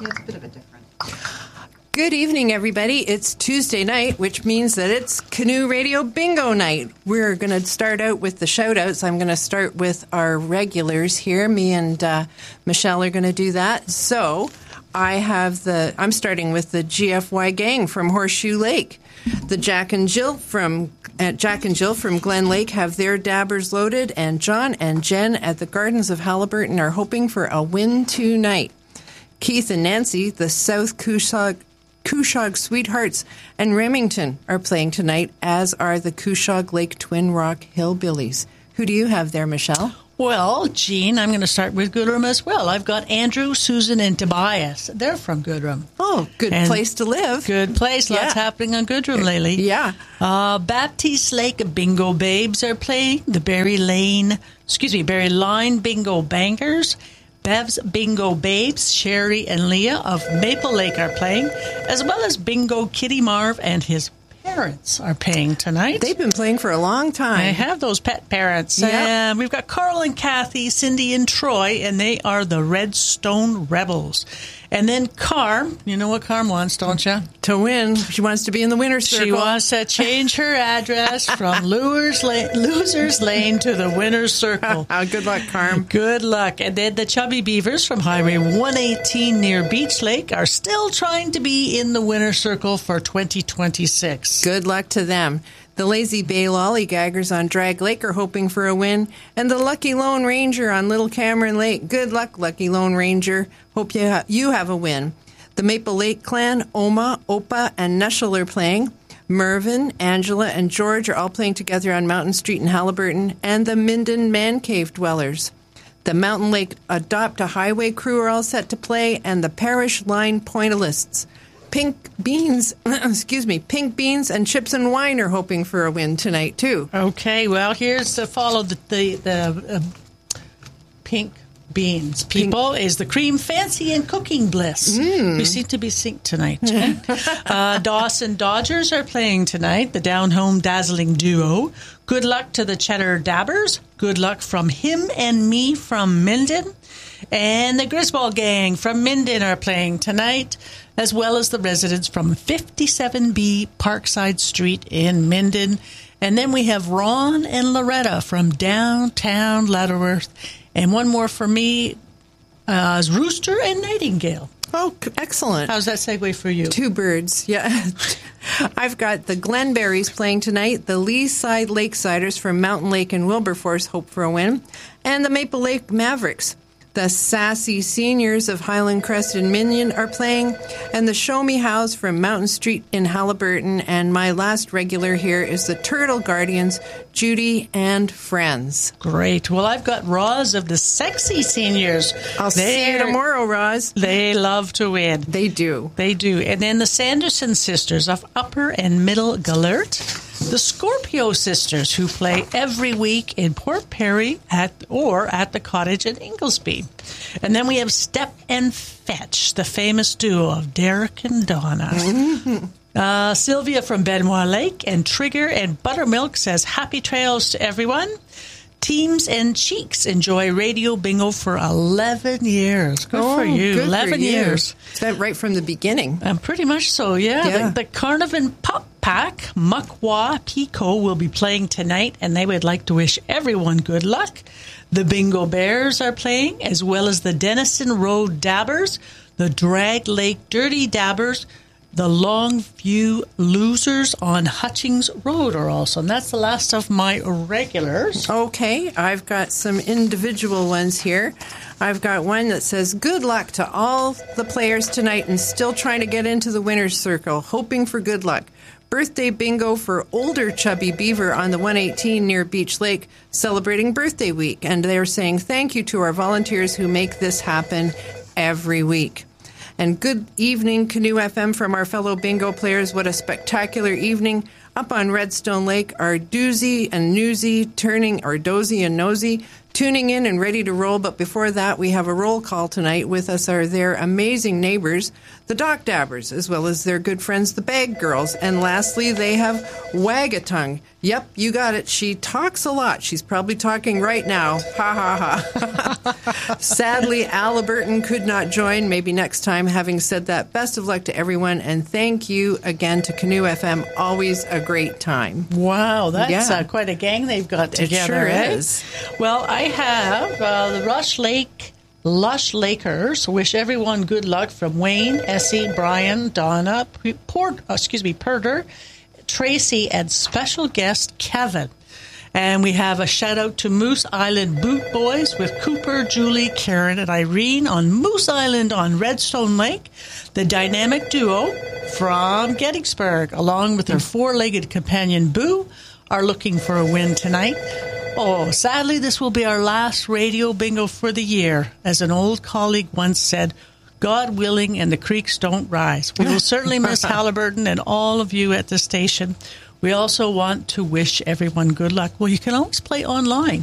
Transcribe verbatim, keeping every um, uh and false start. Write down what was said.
Yeah, it's a bit of a different. Good evening, everybody. It's Tuesday night, which means that it's Canoe Radio Bingo night. We're going to start out with the shout-outs. I'm going to start with our regulars here. Me and uh, Michelle are going to do that. So I have the, I'm starting with the G F Y gang from Horseshoe Lake. The Jack and Jill from uh, Jack and Jill from Glen Lake have their dabbers loaded, and John and Jen at the Gardens of Haliburton are hoping for a win tonight. Keith and Nancy, the South Cushog, Cushog Sweethearts and Remington are playing tonight, as are the Cushog Lake Twin Rock Hillbillies. Who do you have there, Michelle? Well, Jean, I'm going to start with Goodrum as well. I've got Andrew, Susan, and Tobias. They're from Goodrum. Oh, good and place to live. Good place. Yeah. Lots happening on Goodrum lately. Yeah. Uh, Baptiste Lake Bingo Babes are playing. The Berry Lane, excuse me, Berry Line Bingo Bangers. Bev's Bingo Babes, Sherry and Leah of Maple Lake are playing, as well as Bingo Kitty Marv and his parents are playing tonight. They've been playing for a long time. I have those pet parents. Yep. Uh, we've got Carl and Kathy, Cindy and Troy, and they are the Redstone Rebels. And then Carm, you know what Carm wants, don't you? To win. She wants to be in the winner's circle. She wants to change her address from Losers Lane, Losers Lane to the winner's circle. Good luck, Carm. Good luck. And then the Chubby Beavers from Highway one eighteen near Beach Lake are still trying to be in the winner's circle for twenty twenty-six. Good luck to them. The Lazy Bay Lollygaggers on Drag Lake are hoping for a win. And the Lucky Lone Ranger on Little Cameron Lake. Good luck, Lucky Lone Ranger. Hope you, ha- you have a win. The Maple Lake Clan, Oma, Opa, and Nushel are playing. Mervyn, Angela, and George are all playing together on Mountain Street in Haliburton. And the Minden Man Cave Dwellers. The Mountain Lake Adopt a Highway crew are all set to play. And the Parish Line Pointalists. Pink Beans, excuse me, Pink Beans and Chips and Wine are hoping for a win tonight, too. Okay, well, here's to follow the, the, the uh, Pink Beans people Pink. Is the Cream Fancy and Cooking Bliss. Mm. We seem to be synced tonight. uh, Dawson Dodgers are playing tonight, the Down Home Dazzling Duo. Good luck to the Cheddar Dabbers. Good luck from him and me from Minden. And the Griswold Gang from Minden are playing tonight, as well as the residents from fifty-seven B Parkside Street in Minden. And then we have Ron and Loretta from downtown Lutterworth. And one more for me, uh, is Rooster and Nightingale. Oh, excellent. How's that segue for you? Two birds, yeah. I've got the Glenberries playing tonight, the Leaside Lakesiders from Mountain Lake and Wilberforce hope for a win, and the Maple Lake Mavericks. The Sassy Seniors of Highland Crest and Minion are playing, and the Show Me Hows from Mountain Street in Haliburton. And my last regular here is the Turtle Guardians, Judy and Friends. Great. Well, I've got Roz of the Sexy Seniors. I'll they see you tomorrow, Roz. They love to win. They do. They do. And then the Sanderson Sisters of Upper and Middle Gallert. The Scorpio Sisters, who play every week in Port Perry at or at the Cottage in Inglesby. And then we have Step and Fetch, the famous duo of Derek and Donna. Mm-hmm. Uh, Sylvia from Benoit Lake and Trigger and Buttermilk says happy trails to everyone. Teams and Cheeks enjoy Radio Bingo for eleven years. Good oh, for you. Good eleven for you. years. That right from the beginning. Uh, pretty much so, yeah. yeah. The, the Carnivan Pop Pack, Muckwa Pico, will be playing tonight, and they would like to wish everyone good luck. The Bingo Bears are playing, as well as the Denison Road Dabbers, the Drag Lake Dirty Dabbers, the Longview Losers on Hutchings Road are also. And that's the last of my regulars. Okay, I've got some individual ones here. I've got one that says, good luck to all the players tonight and still trying to get into the winner's circle, hoping for good luck. Birthday bingo for older Chubby Beaver on the one eighteen near Beach Lake, celebrating birthday week. And they're saying thank you to our volunteers who make this happen every week. And good evening, Canoe F M, from our fellow bingo players. What a spectacular evening. Up on Redstone Lake are Doozy and Newsy turning, or Dozy and Nosy, tuning in and ready to roll. But before that, we have a roll call tonight. With us are their amazing neighbors, the Dock Dabbers, as well as their good friends, the Bag Girls. And lastly, they have Wag-a-Tongue. Yep, you got it. She talks a lot. She's probably talking right now. Ha, ha, ha. Sadly, Aliburton could not join. Maybe next time. Having said that, best of luck to everyone, and thank you again to Canoe F M. Always a great time. Wow, that's Yeah. uh, quite a gang they've got together. sure eh? is. Well, I have uh, the Rush Lake Lush Lakers wish everyone good luck from Wayne, Essie, Brian, Donna, P- Port, uh, excuse me, Purder, Tracy, and special guest Kevin. And we have a shout out to Moose Island Boot Boys with Cooper, Julie, Karen, and Irene on Moose Island on Redstone Lake. The dynamic duo from Gettysburg, along with their four-legged companion Boo, are looking for a win tonight. Oh, sadly, this will be our last radio bingo for the year. As an old colleague once said, God willing and the creeks don't rise. We will certainly miss Halliburton and all of you at the station. We also want to wish everyone good luck. Well, you can always play online.